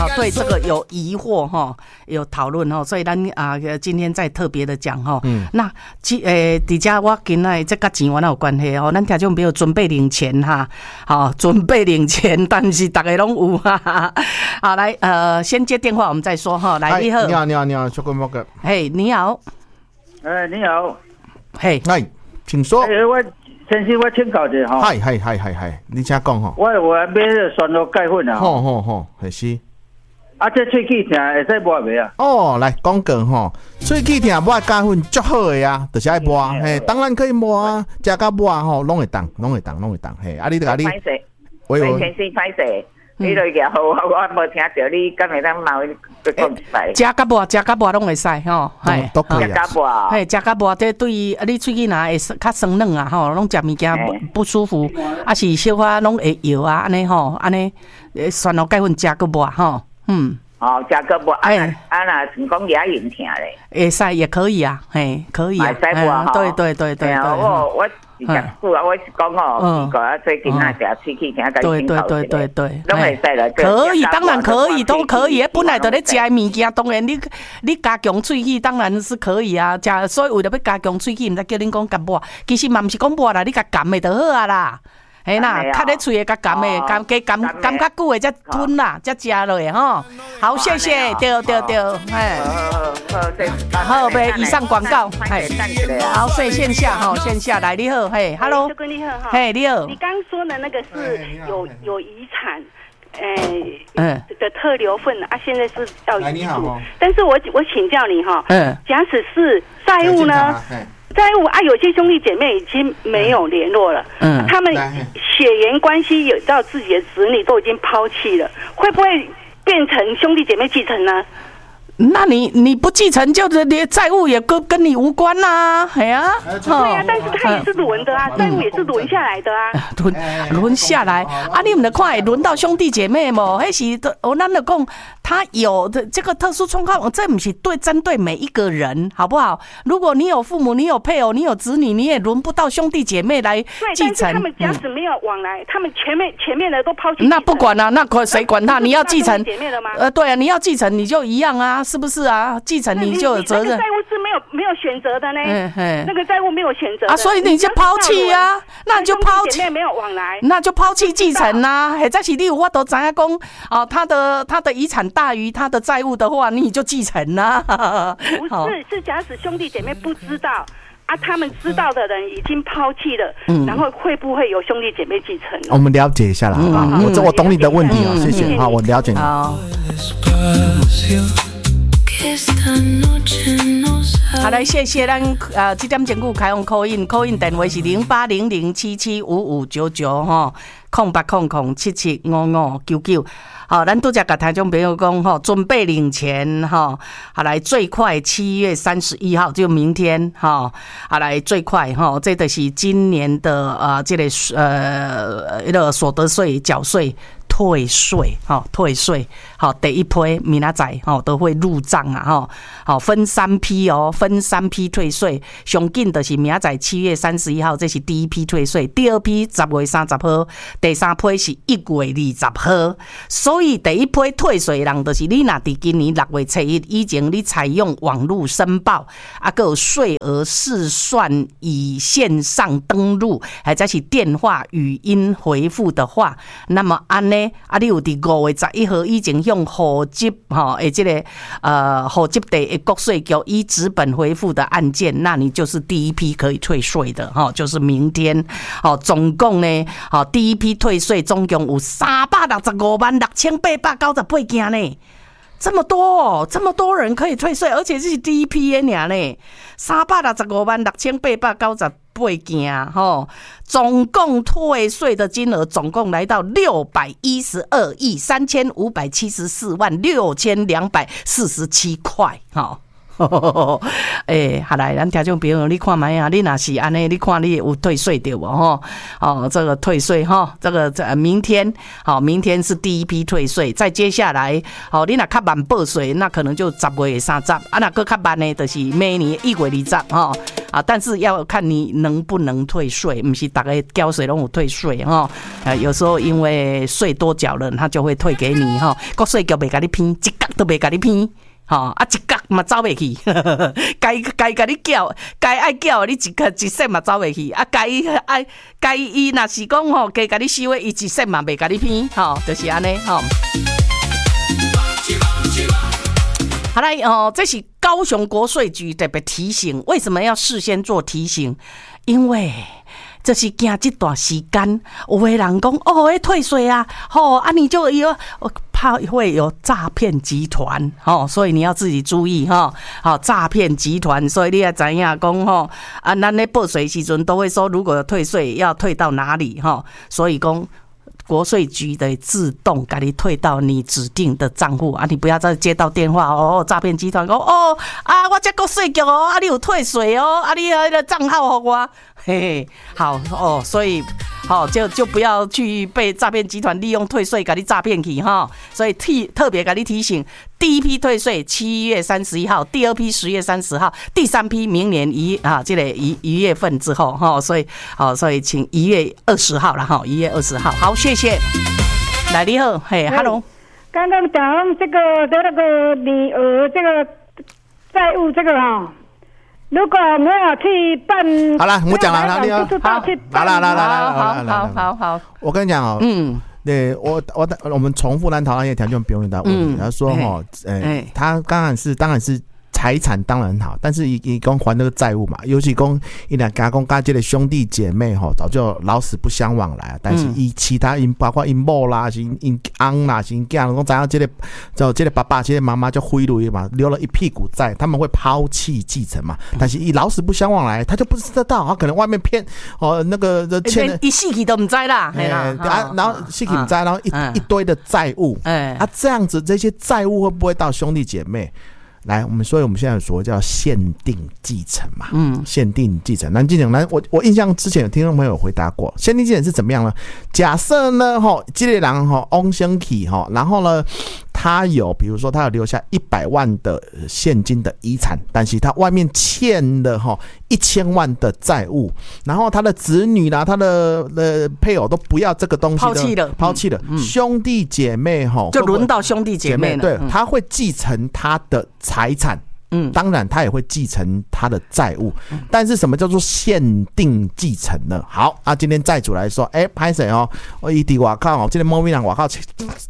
对这个有疑惑哈，有讨论哈，所以咱今天再特别的讲哈。那底下我今仔这甲钱我哪有关系哦？咱听众朋友准备领钱哈，好，准备领钱，但是大家拢有哈。好，来先接电话，我们再说哈。来，你好， 你好，小哥莫哥。 嘿，你好。 你好。 嘿，请说。 我先生，我请教一下哈。 嗨，你请讲哈。 我买酸露钙粉啊。 好，是。 这喙齿疼会使抹袂啊？ 哦，来讲过吼，喙齿疼抹钙粉足好的啊，就是爱抹，嘿，当然可以抹啊，加甲抹吼，拢会当，嘿，你甲你， 喂，先生歹势，你落去好，我无听到你敢会当冒讲一摆。 加甲抹拢会使吼， 嘿，都可以加甲抹， 嘿，加甲抹这对你喙齿若会较酸软啊吼，拢食物件不舒服，是小可拢会摇啊，安尼吼，安尼酸露钙粉加个抹吼。 加个抹，若成讲牙龈疼咧， 会使也可以啊，嘿，可以啊， 会使抹吼， 对， 我是讲句啊，我是讲吼，最近啊，食喙齿疼， 对， 拢会使啦， 可以，当然可以，都可以。本来就咧食物件，当然你加强喙齿，当然是可以啊。所以为了要加强喙齿，毋知叫恁讲甲抹，其实嘛毋是讲抹啦，你甲含的就好啊啦。嘿啦，卡咧喙的甲含的，含较久的才吞啦，才食落的吼。好，谢谢，对，哎，好，呗，以上广告，哎，好，所以线下来，你好，嘿 ，Hello， 哥你好， 嘿，你好， 你刚说的那个是有遗产，的特留份啊，现在是要遗嘱，但是我请教你哈，假使是债务呢？债务啊，有些兄弟姐妹已经没有联络了，他们血缘关系有到自己的子女都已经抛弃了，会不会变成兄弟姐妹继承呢？ 那你不继承，就是连债务也跟你无关啦，哎呀， 对啊，但是他也是轮的啊，债务也是轮下来的啊， 轮下来啊，你们的看会轮到兄弟姐妹无？迄是咱就讲他有的这个特殊状况，这不是针对每一个人，好不好？如果你有父母，你有配偶，你有子女，你也轮不到兄弟姐妹来继承。 对，但是他们假使没有往来，他们前面的都抛弃。 那不管啊，那谁管他？你要继承， 姐妹了吗？ 对啊，你要继承你就一样啊。是不是啊？继承你就有责任。 那个债务是没有选择的呢。那个债务没有选择的啊，所以你就抛弃啊，那你就抛弃。 姐妹没有往来， 那就抛弃继承啊。或者是你有法度知影讲啊，他的遗产大于他的债务的话，你就继承啊。 不是，是假使兄弟姐妹不知道。他们知道的人已经抛弃了，然后会不会有兄弟姐妹继承？ 我们了解一下啦，好不好？我懂你的问题哦，谢谢。好，我了解你。 好，来谢谢咱这点钟久开用 call in 电话是0800775599吼，0800775599。好，咱拄则甲听众朋友讲吼，准备领钱吼，好来最快7月31号就明天吼，好来最快吼，这就是今年的这个那个所得税缴税。退税，好，第一批明仔载都会入账啊，好，分3批哦，分3批退税，上紧就是明仔载7月31号，这是第一批退税，第二批10月30号，第三批是1月20号，所以第一批退税人就是你若伫今年6月初1以前你采用网络申报，还有税额试算以线上登录，或者是电话语音回复的话，那么安尼。你有伫5月11号以前向户籍这个户籍地的国税局以纸本回复的案件，那你就是第一批可以退税的就是明天总共呢第一批退税总共有3656898件呢。这么多人可以退税，而且这是第一批的呢，365689898件总共退税的金额总共来到612.35746247块好来，咱听众朋友，你看卖啊，你若是安尼，你看你有退税对无吼？这个退税哈，这个明天明天是第一批退税，再接下来你若较慢报税，那可能就10月30啊，若搁较慢呢，就是明年1月20但是要看你能不能退税，不是大家交税拢有退税有时候因为税多缴了，他就会退给你国税局袂甲你偏，一角都袂甲你偏。一角嘛走袂去，该甲你缴，该爱缴你一set嘛走袂去，该伊若是讲该甲你收的，伊一set嘛袂甲你偏，就是安尼好来这是高雄国税局特别提醒，为什么要事先做提醒？因为就是惊这段时间，有的人讲退税啊，你就怕会有诈骗集团所以你要自己注意诈骗集团，所以你也知影讲咱咧报税时阵都会说，如果有退税要退到哪里所以讲国税局的自动给你退到你指定的账户你不要再接到电话诈骗集团讲我这国税局你有退税你那个账号给我嘿好所以就不要去被诈骗集团利用退税给你诈骗去所以特别给你提醒，第一批退税7月31号，第二批10月30号，第三批明年这个1月份之后所以请1月20号了1月20号。好，谢谢。来，你好，嘿 ，Hello。 刚刚讲这个那个女儿这个债务这个如果没有去办， 好了，我讲了，你好， 我跟你讲对我们重复咱讨论一些条件不用的问题，他说他当然是财产当然很好，但是伊讲还那个债务嘛，尤其讲伊俩家公家这个兄弟姐妹早就老死不相往来，但是其他包括因某啦、因翁啦、因囝，讲知影这个爸爸、这个妈妈就挥泪嘛，留了一屁股债，他们会抛弃继承嘛，但是伊老死不相往来，他就不知道，他可能外面骗那个欠的， 一死去都唔知啦， 然后死去唔知，然后一堆的债务，这样子这些债务会不会到兄弟姐妹？来，所以我们现在所谓叫限定继承嘛，限定继承。那继承，我印象之前有听众朋友回答过，限定继承是怎么样呢？假设呢，这个人翁生起然后呢，他有比如说他有留下100万的现金的遗产，但是他外面欠了1000万的债务，然后他的子女啦、他的配偶都不要这个东西，抛弃了，兄弟姐妹就轮到兄弟姐妹了， 对，他会继承他的财产，当然他也会继承他的债务，但是什么叫做限定继承呢？好今天债主来说，拍谁我一滴外靠这个某人外靠欠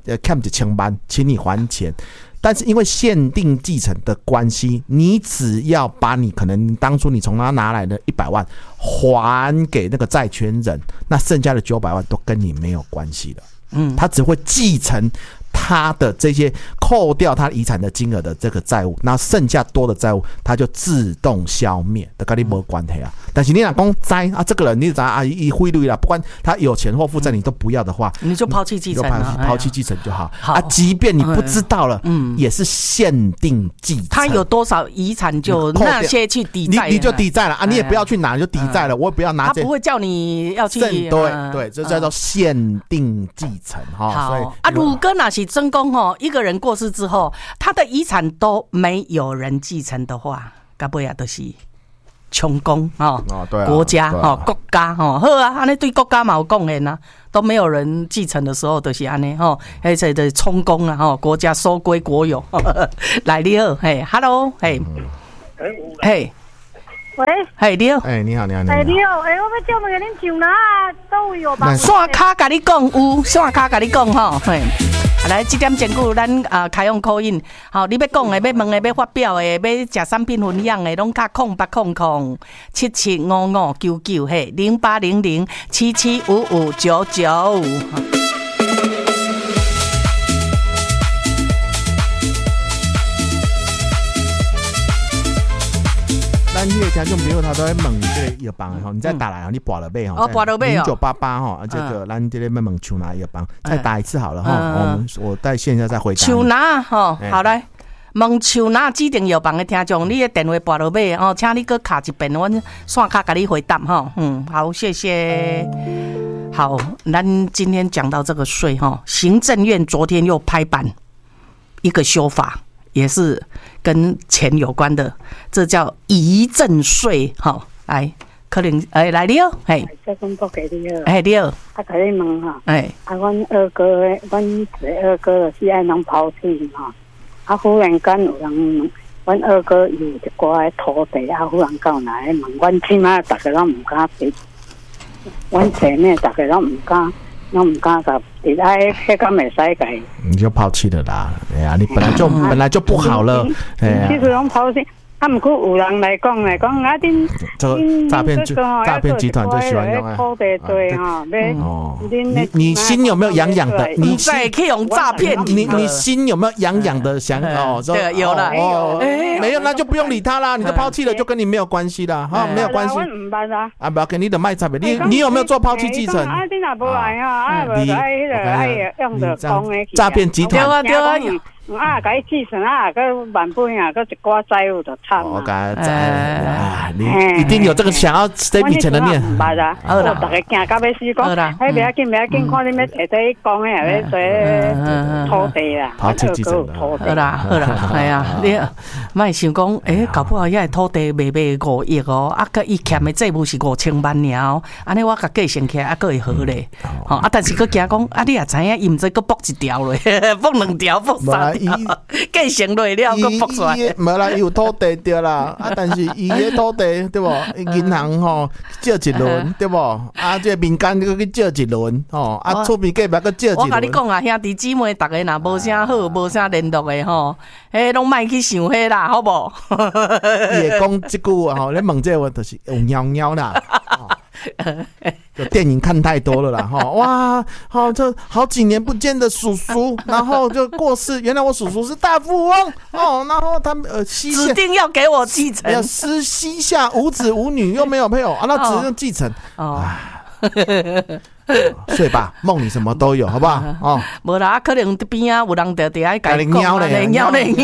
1000万，请你还钱。但是因为限定继承的关系，你只要把你可能当初你从他拿来的100万还给那个债权人，那剩下的900万都跟你没有关系了。他只会继承他的这些扣掉他遗产的金额的这个债务，那剩下多的债务他就自动消灭，都跟你没关系啊。但是你若讲债这个人你知道一汇率啦，不管他有钱或负债你都不要的话， 你就抛弃继承， 抛弃继承就好即便你不知道了，也是限定继承。 他有多少遗产就那些去抵债， 你就抵债了你也不要去拿，你就抵债了，我也不要拿。 他不会叫你要去对，这叫做限定继承所以如果那是真公一个人过世之后，他的遗产都没有人继承的话，到尾也都是穷公国家国家好安尼对国家嘛有贡献啊，都没有人继承的时候就是安尼而且的充公啊国家收归国有。来你好，Hello， 喂，你好， 你好， 你好，我要叫问恁上哪都位有吧？ 线卡甲你讲有，线卡甲你讲来，这点钟久咱开用call in，你要讲的、要问的、要发表的、要食产品分享的，拢卡08007755990800775599。 咱迄个听众朋友他都在问这个药房你再打来你拨了尾拨了尾 0988这个咱这个要问像哪药房，再打一次好了我在线下再回答。 像哪好来问树哪指定药房的听众，你的电话拨落尾哦，请你搁卡一遍，阮线卡给你回答哈。好，谢谢。好，咱今天讲到这个税哈，行政院昨天又拍板一个修法，也是跟钱有关的，这叫遗赠税哈。来，可能来你哦，嘿， 再公布给你哦， 哎你哦， 甲你问哈， 哎， 阮二哥，阮一个二哥是爱人抛弃哈。忽然间有人，阮二哥有一寡土地，忽然间来问，阮起码大家拢唔敢俾，阮前面大家拢唔敢甲，你爱迄个袂使给， 你就抛弃了啦。哎呀，你本来就不好了，哎呀， 其实拢抛弃。毋过有人来讲啊，恁这个诈骗集团就喜欢用啊。 土地对哈， 你心有没有痒痒的？ 你再可以用诈骗， 你心有没有痒痒的想哦？ 对，有了哦，没有那就不用理他啦，你就抛弃了，就跟你没有关系啦，哈，没有关系。不要跟你的卖诈骗，你有没有做抛弃继承？ 啊，你若无来哈，爱用着讲的诈骗集团。 对啊。甲伊继承个万本个一寡债务就惨我你一定有这个想要这笔钱的念。 大家惊到要死，讲，不要紧，看你要提提讲诶，要做土地啦， 好继承好啦，哎呀，你莫想讲，搞不好遐土地卖5亿哦，佮伊欠的债务是5000万尔哦，安尼我甲计算起来佮会好咧，但是佮惊讲，你也知影，伊毋知佮剥一条咧，剥2条，剥3条。计成落了，佮剥出来。 无啦，伊有土地对啦，但是伊个土地对无？银行吼借一轮对无？这民间佮去借一轮吼，厝边隔壁佮借一轮。 我甲你讲啊，兄弟姊妹，大家若无啥好，无啥联络的吼，拢莫去想迄啦，好无？ 伊会讲即句话吼，你问这话就是有喵喵啦。就电影看太多了啦，哇，这好几年不见的叔叔，然后就过世，原来我叔叔是大富翁然后他指定要给我继承， 要膝下无子无女又没有配偶那只能继承睡吧，梦里什么都有，好不好？ 无啦，可能边有人在爱讲喵嘞， 你们你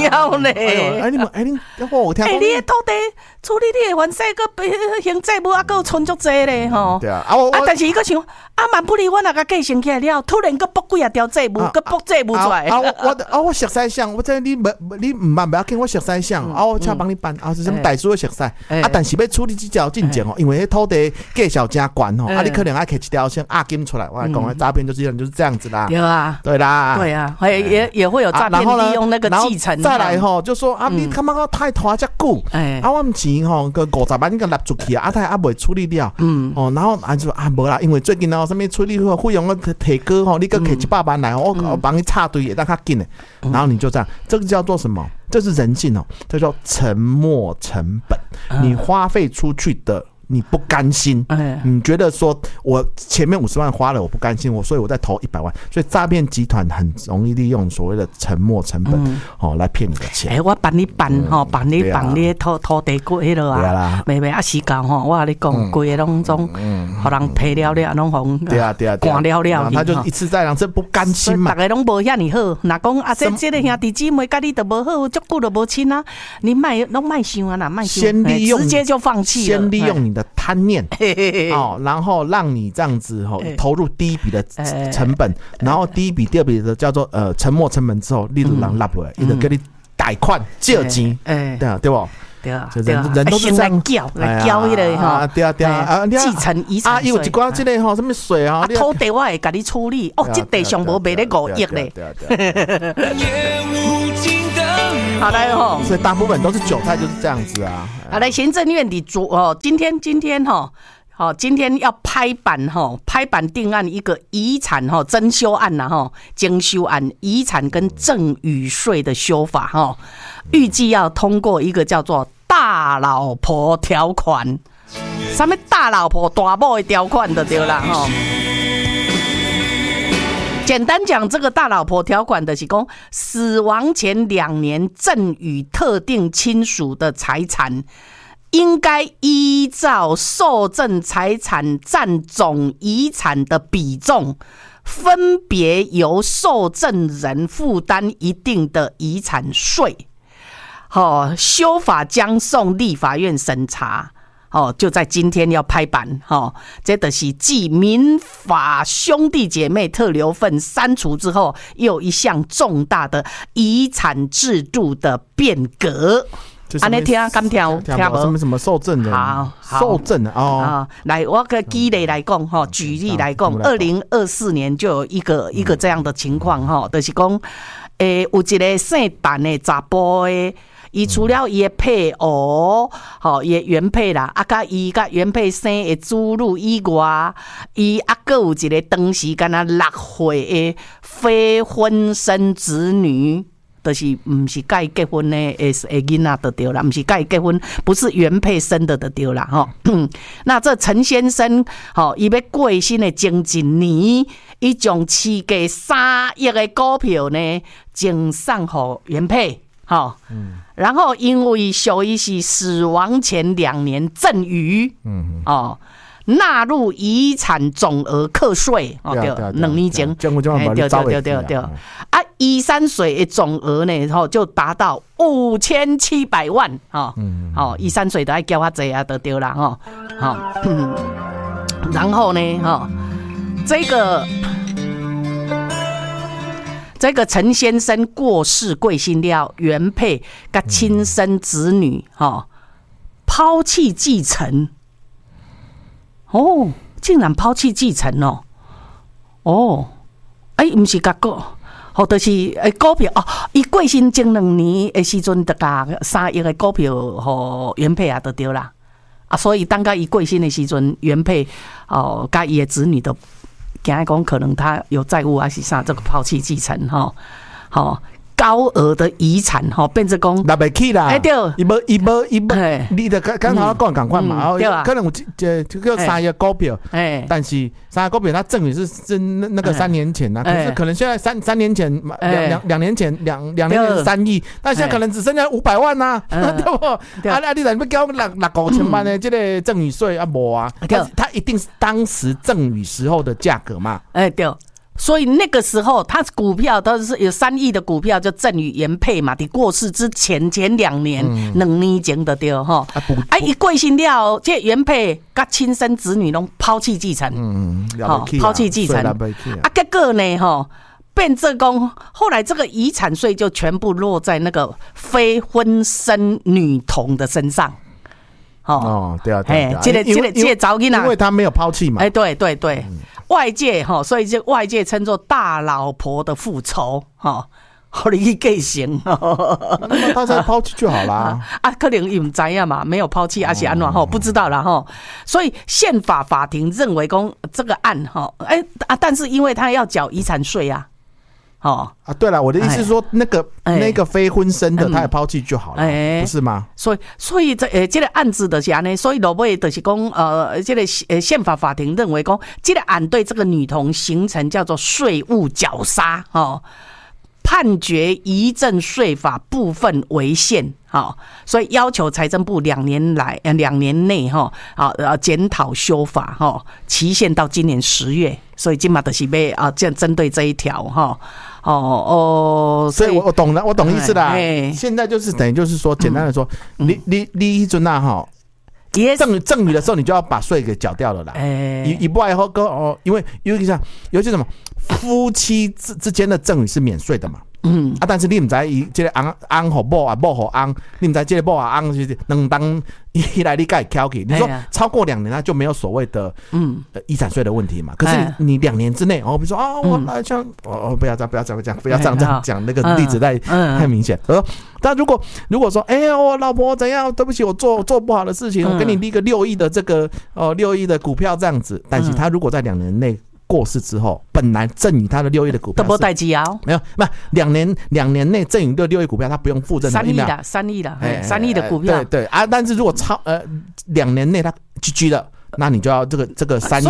我听讲， 你的土地处理你的完事，佮还债务佮存足济咧吼。 对啊， 但是伊佮想，万不离我若甲计算起来了，突然佮剥几啊条债务，佮剥债务出来。 我熟悉想，我这你唔办不要紧，我熟悉想，我请帮你办，是什么代书的熟悉。但是要处理这条进前因为土地价小真悬你可能爱摕一条线金出来，我来讲，诈骗就是这样子啦。 对啊， 对啦， 对啊，也会有诈骗利用那个继承。 再来就说你干嘛太拖遮久？我们钱个50万你个纳出去他未处理了。然后说无啦，因为最近什么处理费用个提高你个摕100万来，我帮你插队也让他紧的。然后你就这样，这个叫做什么？这是人性这叫沉没成本。你花费出去的。你不甘心，你觉得说我前面50万花了，我不甘心，所以我再投100万，所以诈骗集团很容易利用所谓的沉没成本，来骗你的钱。 我帮你办帮你土地过迄落啊，妹时间我跟你讲，规个拢种，互人赔了，拢互干了， 他就一次再两次不甘心嘛。 大家拢无遐尼好，若讲这个兄弟姊妹甲你都无好，足久都无亲啊，你拢莫想啊啦，莫想，直接就放弃了， 先利用你的贪念然后让你这样子投入第一笔的成本，然后第一笔、第二笔的叫做沉没成本之后，你就让拉回来，伊就给你贷款借钱，对不？ 对啊， 人都是这样来交迄个继承遗产税。 有一寡这个什么税土地我会给你处理，这地上无卖咧5亿咧。好来所以大部分都是韭菜，就是这样子啊。 好来，行政院里今天要拍板定案一个遗产增修案增修案遗产跟赠与税的修法预计要通过一个叫做大老婆条款，什么大老婆大某的条款就对啦简单讲，这个大老婆条款的是说，死亡前2年赠与特定亲属的财产，应该依照受赠财产占总遗产的比重，分别由受赠人负担一定的遗产税。 修法将送立法院审查。就在今天要拍板，这就是继民法兄弟姐妹特留份删除之后，又一项重大的遗产制度的变革。安尼听，敢听无？ 什么受赠人？受赠哦。 来，我个举例来讲，举例来讲，2024年就有一个这样的情况，就是讲，有一个姓陈的查甫的。伊除了伊的配偶，伊的原配啦，甲伊甲原配生的子女以外，伊阁有一个当时敢若6岁的非婚生子女，就是毋是甲伊结婚的囡仔就对啦，毋是甲伊结婚，不是原配生的就对啦，那这陈先生，伊要过身的前一年，伊将市价3亿的股票呢，赠送予原配。然后因为属于是死亡前2年赠与，纳入遗产总额课税，对，2年前，对，23岁的总额呢，就达到5700万，23岁都要交较济啊，就对啦，然后呢，这个陈先生过世贵姓了，原配跟亲生子女抛弃继承，竟然抛弃继承不是甲个，就是股票伊过身前2年的时阵，就甲3亿的股票给原配就对啦，所以当甲伊过身的时阵，原配甲伊的子女都。讲讲可能他有债务还是啥，这个抛弃继承高额的遗产变成讲拿不起啦， 对， 伊无，你就刚才讲赶快嘛，可能就叫3亿股票，但是3亿股票它赠与是那个3年前可是可能现在3年前2年前2年前3亿，但现在可能只剩下500万呐，对不？你怎么交6,500万的这个赠与税无啊？它一定是当时赠与时候的价格嘛， 对。所以那个时候，他股票都是有3亿的股票就赠与原配嘛，在过世之前2年，2年前就对伊过身了，这原配甲亲生子女拢抛弃继承，抛弃继承，结果呢，变这讲，后来这个遗产税就全部落在那个非婚生女童的身上。 对啊， 这个早囡仔， 因为他没有抛弃嘛， 对。外界所以就外界称作大老婆的复仇，互你去继承， 那么他才抛弃就好啦。 可能伊唔知呀嘛，没有抛弃，还是安怎不知道啦所以宪法法庭认为讲这个案但是因为他要缴遗产税啊。 对了，我的意思是说，那个非婚生的，他也抛弃就好了，不是吗？ 所以这个案子就是安尼，所以落尾就是讲，这个宪法法庭认为讲，这个案对这个女童形成叫做税务绞杀，判决遗赠税法部分违宪，所以要求财政部2年内检讨修法，期限到今年10月，所以今嘛就是要这样针对这一条所以我懂了，我懂意思啦。现在就是等于就是说，简单的说，你一准赠与的时候，你就要把税给缴掉了啦。一不爱后因为尤其什么夫妻之间的赠与是免税的嘛。但是你唔知伊这个翁互某某互翁，你唔知这个某啊翁就是两当一来你该挑起。你说超过2年，它就没有所谓的遗产税的问题嘛？可是你2年之内，比如说我来像不要这样讲，那个例子太明显。但如果说我老婆怎样，对不起，我做不好的事情，我给你立个6亿的这个6亿的股票这样子，但是他如果在2年内过世之后，本来赠与他的6亿的股票都没代志啊， 没有，2年内赠与的6亿股票，他不用负任何 3亿的3亿的股票， 对但是如果超2年内他GG了，那你就要这个3亿。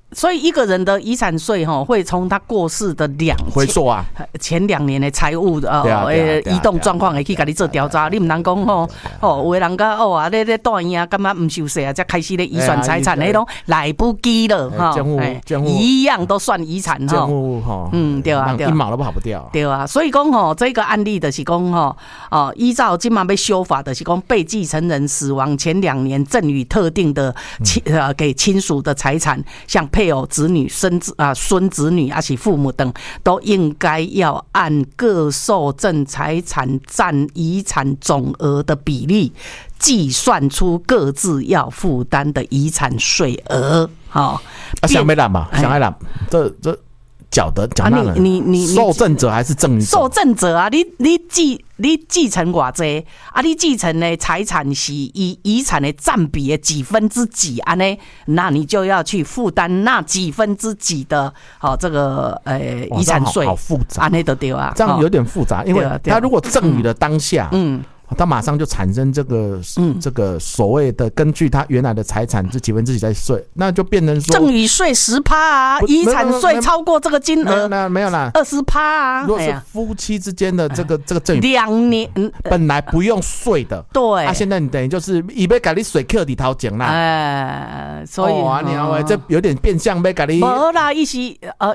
所以一个人的遗产税会从他过世的回溯啊， 前2年的财务移动状况会去给你做调查，你唔能讲有的人家咧住院啊，感觉唔受税啊，才开始咧移转财产，那种来不及了一样都算遗产对啊， 一毛都跑不掉， 对啊，所以讲这个案例就是讲依照今嘛要修法的是讲被继承人死亡前2年赠与特定的给亲属的财产，像配偶、子女、孙子女还是父母等，都应该要按各受赠财产占遗产总额的比例，计算出各自要负担的遗产税额。 想没人嘛？想爱人，这缴纳人，你受赠者还是赠与者？ 受赠者啊，你继承偌济啊？你继承的财产是遗产的占比的几分之几安呢？那你就要去负担那几分之几的这个遗产税。 好复杂， 安尼就对啊， 这样有点复杂，因为他如果赠与的当下，他马上就产生这个所谓的根据他原来的财产这几分之几在税，那就变成说赠与税10%啊，遗产税超过这个金额， 那没有啦 ，20%啊。 如果是夫妻之间的这个赠与 2年本来不用税的， 对， 现在你等于就是伊要给你税扣里头前啦，所以你这有点变相要给你， 没啦，一时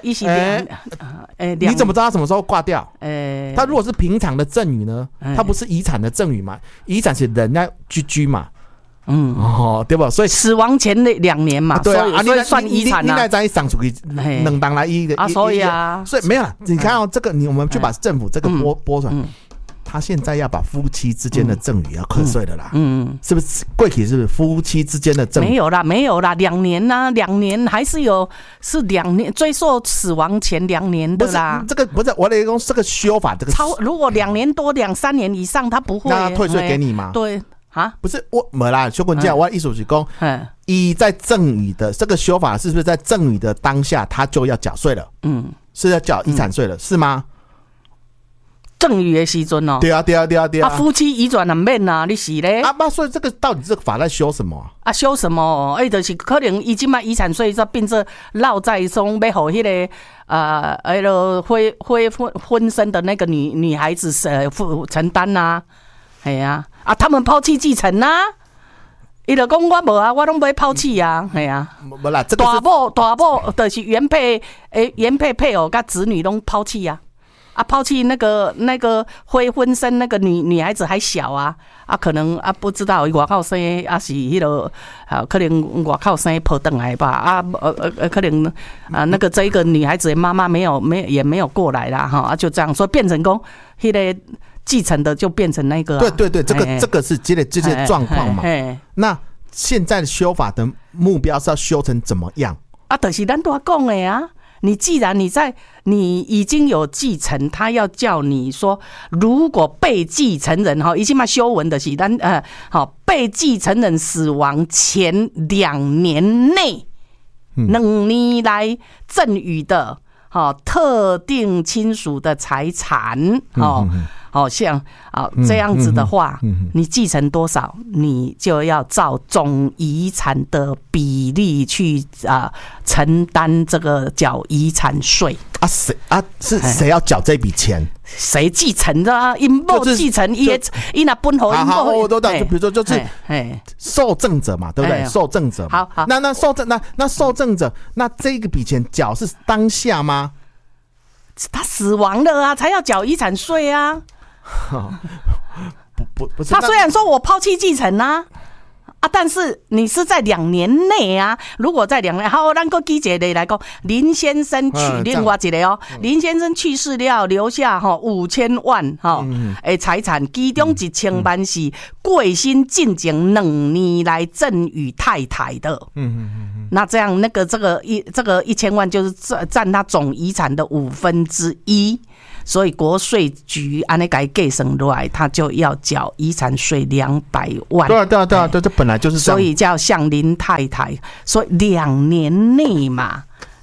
你怎么知道他什么时候挂掉？他如果是平常的赠与呢，他不是遗产的赠与嘛，遗产是人家居嘛，对吧？所以死亡前的2年嘛，对啊，所以算遗产啊。 你那再上出去能当来所以没有啦，你看这个，我们就把政府这个拨出来。他现在要把夫妻之间的赠与要课税的啦，是不是？贵体是不是夫妻之间的赠与？ 没有啦，2年呐，2年还是是2年追溯死亡前2年的啦。 这个不是我的讲这个修法，这个如果2年多2-3年以上，他不会那他退税给你吗？ 对不是我没啦，修滚价，我的意思是讲，在赠与的这个修法是不是在赠与的当下他就要缴税了？是要缴遗产税了，是吗？ 赠与的时阵对啊， 夫妻移转难免啊，你是咧所以这个到底这个法在修什么修什么？就是可能伊即卖遗产税就变成落在说要互迄个婚生的那个女孩子承担啊，他们抛弃继承啊，伊就讲我无啊，我拢不会抛弃啊， 无啦，这个大某就是原配配偶甲子女拢抛弃啊。抛弃那个婚生那个女孩子还小啊，可能不知道外口生是迄个可能外口生抱回来吧，可能那个这一个女孩子的妈妈也没有过来啦就这样说变成讲迄个继承的就变成那个对，这个是这些状况嘛。那现在的修法的目标是要修成怎么样就是咱都讲的啊。你既然你已经有继承，他要叫你说，如果被继承人已经嘛修文的是被继承人死亡前2年内2年来赠与的特定亲属的财产像这样子的话，你继承多少，你就要照总遗产的比例去承担这个缴遗产税是谁要缴这笔钱？ 谁继承的啊？因某继承，伊那本后因某， 我都懂。就比如说，就是受赠者嘛，对不对？受赠者。 好， 那受赠者，那这个笔钱缴是当下吗？ 他死亡了才要缴遗产税啊。不是，他虽然说我抛弃继承但是你是在2年内啊。如果在2年，好，咱个举一个来讲，林先生另外一个林先生去世了，留下5000万财产，其中1000万是过身进前2年来赠与太太的。那这样这个1000万就是占他总遗产的1/5。所以国税局按那个计算下来，他就要缴遗产税200万。 对啊，这本来就是这样。 所以叫向林太太，所以2年内嘛，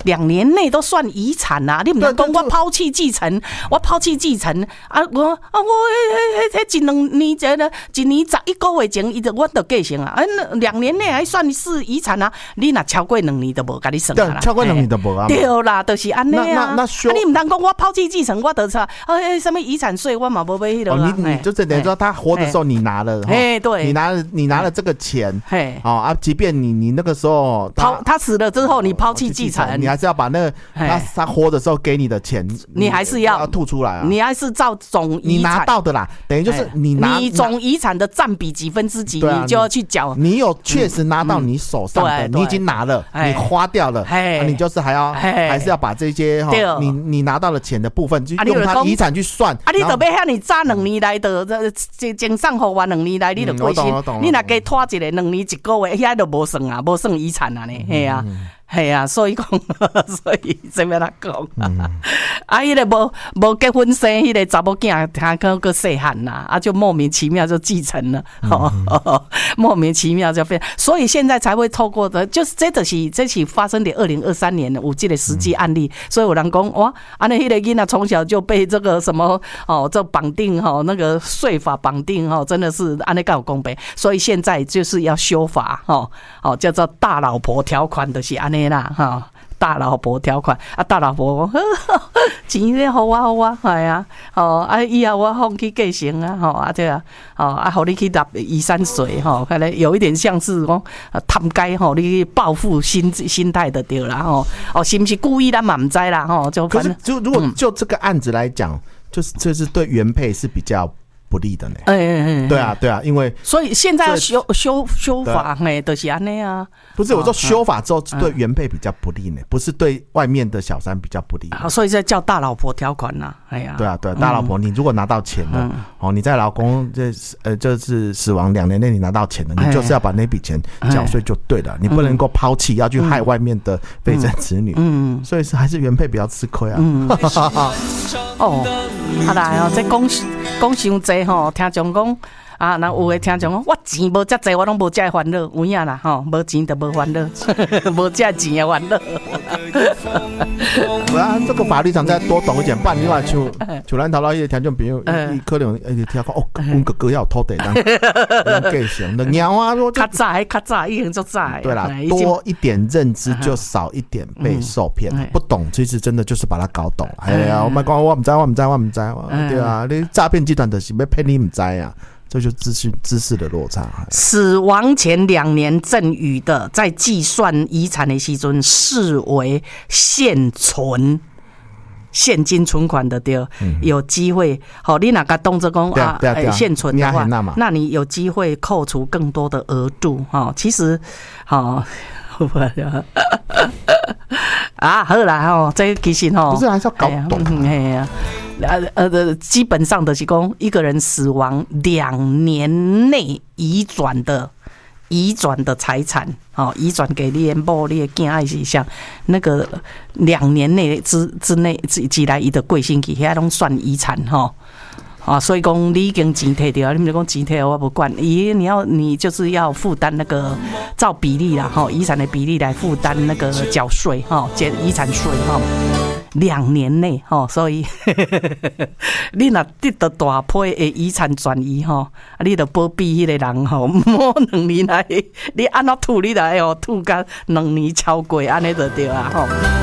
2年内都算遗产啊！你唔能讲我抛弃继承啊！我迄1-2年前呢，1年11个月前，我都继承啊！2年内还算是遗产啊！你若超过2年都无甲你算啊！ 超过2年都无啊！ 对啦，就是安尼啊！你唔能讲我抛弃继承，我得啥？什么遗产税我嘛无买迄个。 你就是等于说他活的时候你拿了， 对， 你拿了这个钱，即便你那个时候他死了之后，你抛弃继承， 你还是要把那个他活的时候给你的钱， 你还是要吐出来啊！ 你还是照总遗产你拿到的啦，等于就是你总遗产的占比几分之几，你就要去缴。 你有确实拿到你手上的，你已经拿了，你花掉了，你就是还是要把这些你拿到的钱的部分，就用他遗产去算。 啊，你就要遐尼早2年来的前送互我2年来，你就过身，你若加拖一个2年1个月，遐就无算啊，无算遗产啊呢，嘿啊。系啊，所以怎么来讲？迄个无结婚生迄个查某囝，他个细汉呐，就莫名其妙就继承了，莫名其妙就变，所以现在才会透过的，就是这起发生在2023年有这个实际案例，所以有人讲哇，安尼迄个囡仔从小就被这个什么这绑定那个税法绑定真的是安尼有公平，所以现在就是要修法叫做大老婆条款，就是安尼。大老婆条款啊，大老婆钱咧好啊，系啊，以后我放去继承啊，这个互你去纳遗产税可能有一点像是讲贪该你报复心态的对啦是不是故意咱嘛唔知啦就可是如果就这个案子来讲，就是对原配是比较不利的呢。对啊，因为所以现在要修法就是安尼啊。 不是我说修法之后对原配比较不利呢，不是对外面的小三比较不利。 所以这叫大老婆条款呐。哎呀， 对啊，大老婆，你如果拿到钱了，你在老公就是死亡2年内你拿到钱了，你就是要把那笔钱缴税就对了，你不能够抛弃要去害外面的非正子女。所以还是原配比较吃亏啊。 好啦，这讲伤济听众讲啊，那有的听众讲，我钱无遮济，我拢无遮烦恼，有影啦无钱就无烦恼，无遮钱的烦恼。 这个法律上再多懂一点，不然你话像咱头老迄个听众朋友，伊可能听讲阮哥哥要有土地，咱继承的鸟啊， 较早已经足早。 对啦，多一点认知就少一点被受骗，不懂其实真的就是把它搞懂。哎呀，我们讲我唔知，对啊，你诈骗集团就是要骗你唔知啊。这就知识的落差。 死亡前2年赠与的，在计算遗产的时阵视为现金存款的对，有机会你哪个动作讲现存的话，那你有机会扣除更多的额度其实好啦这个其实不是还是要搞懂基本上的是讲一个人死亡2年内移转的财产移转给你的某你的囝还是像那个2年内之内寄来伊的贵姓去遐拢算遗产所以讲你已经钱摕掉，你们就讲钱摕我不管，你就是要负担那个照比例啦遗产的比例来负担那个缴税遗产税2年内所以你若得到大批的遗产转移你就保庇迄个人摸2年来你按怎吐你来吐到2年超过安尼就对啊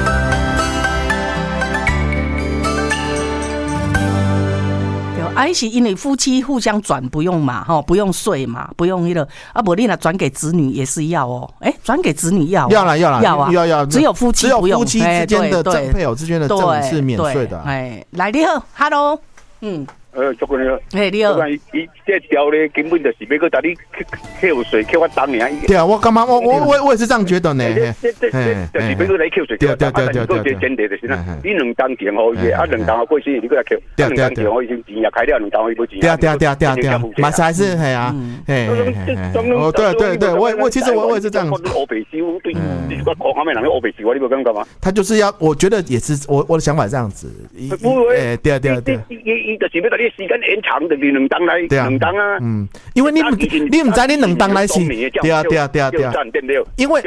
是因为夫妻互相转不用嘛不用税嘛，不用那个不然你转给子女也是要转给子女要要只有夫妻不用， 只有夫妻之间的配偶之间的赠与是免税的。 来你好 ，Hello， 祝คุณ你好。 你好。 伊这条咧根本就是要个带你扣税，扣我当年。 对啊，我干嘛？我也是这样觉得呢。 就是要个来扣税。对。真的就是啦，你2当前伊2当过世，你过来扣。2当前伊先钱也开了，2当伊不钱。 对，马赛是系啊，对，我其实我也是这样。 欧北西对，你说看面人欧北西，你不感觉吗？ 他就是要，我觉得也是，我的想法这样子。对。 伊就是要把你时间延长，就2当来2当啊。 因为你唔知你2当来是，对啊，因为。